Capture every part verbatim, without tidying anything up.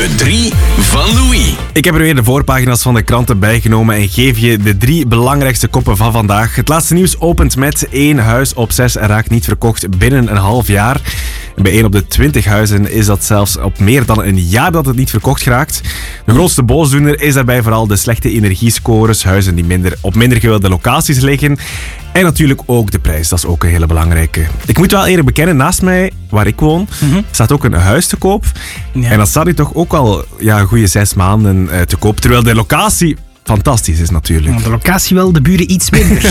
De drie van Louis. Ik heb er weer de voorpagina's van de kranten bijgenomen en geef je de drie belangrijkste koppen van vandaag. Het laatste nieuws opent met één huis op zes raakt niet verkocht binnen een half jaar. Bij één op de twintig huizen is dat zelfs op meer dan een jaar dat het niet verkocht geraakt. De grootste boosdoener is daarbij vooral de slechte energiescores, huizen die minder, op minder gewilde locaties liggen. En natuurlijk ook de prijs, dat is ook een hele belangrijke. Ik moet wel eerlijk bekennen, naast mij, waar ik woon, mm-hmm. staat ook een huis te koop. Ja. En dat staat nu toch ook al ja, een goede zes maanden uh, te koop. Terwijl de locatie fantastisch is natuurlijk. De locatie wel, de buren iets minder.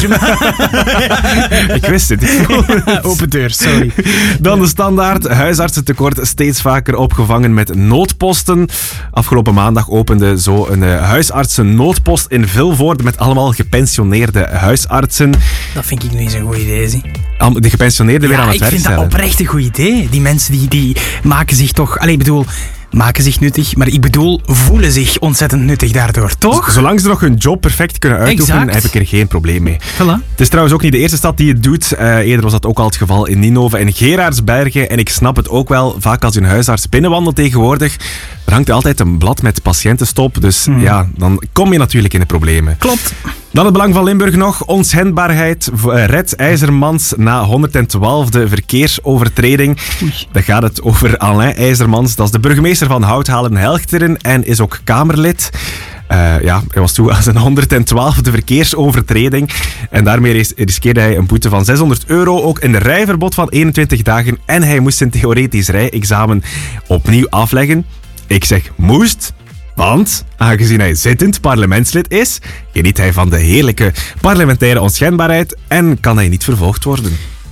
Ik wist het. Ja, open deur, sorry. Dan de standaard. Huisartsentekort steeds vaker opgevangen met noodposten. Afgelopen maandag opende zo een uh, huisartsennoodpost in Vilvoorde met allemaal gepensioneerde huisartsen. Dat vind ik nu eens een goed idee, zie. De gepensioneerden ja, weer aan het werk ik vind stellen. dat oprecht een goed idee. Die mensen die, die maken zich toch... Allee, ik bedoel... maken zich nuttig, maar ik bedoel, voelen zich ontzettend nuttig daardoor, toch? Zolang ze nog hun job perfect kunnen uitoefenen, exact. heb ik er geen probleem mee. Voilà. Het is trouwens ook niet de eerste stad die het doet. Uh, eerder was dat ook al het geval in Ninove en Geraardsbergen. En ik snap het ook wel, vaak als je een huisarts binnenwandelt tegenwoordig, er hangt er altijd een blad met patiëntenstop. Dus hmm. ja, dan kom je natuurlijk in de problemen. Klopt. Dan het belang van Limburg nog. Onschendbaarheid redt IJzermans na honderdtwaalfde verkeersovertreding. Oei. Dan gaat het over Alain IJzermans. Dat is de burgemeester van Houthalen-Helchteren en is ook Kamerlid. Uh, ja, hij was toe aan zijn honderdtwaalfde verkeersovertreding. En daarmee riskeerde hij een boete van zeshonderd euro. Ook een rijverbod van eenentwintig dagen. En hij moest zijn theoretisch rijexamen opnieuw afleggen. Ik zeg moest... Want, aangezien hij zittend parlementslid is, geniet hij van de heerlijke parlementaire onschendbaarheid en kan hij niet vervolgd worden.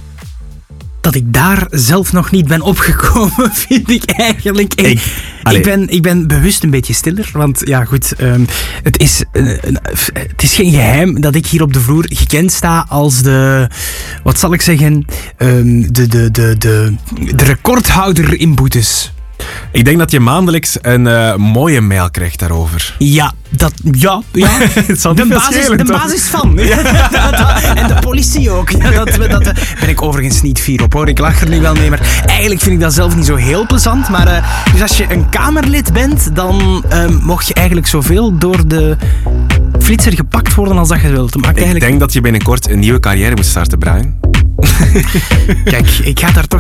Dat ik daar zelf nog niet ben opgekomen, vind ik eigenlijk... Ik, ik, ik, ben, ik ben bewust een beetje stiller, want ja goed, um, het, is, uh, het is geen geheim dat ik hier op de vloer gekend sta als de, wat zal ik zeggen, um, de, de, de, de, de recordhouder in boetes. Ik denk dat je maandelijks een uh, mooie mail krijgt daarover. Ja, dat, ja, ja. de, basis, schelen, de basis van. En de politie ook. Ja, dat, dat uh, ben ik overigens niet fier op, hoor. Ik lach er nu wel mee, maar eigenlijk vind ik dat zelf niet zo heel plezant. Maar uh, dus als je een Kamerlid bent, dan uh, mocht je eigenlijk zoveel door de flitser gepakt worden als dat je wilt. Ik eigenlijk... denk dat je binnenkort een nieuwe carrière moet starten, Brian. Kijk, ik ga daar toch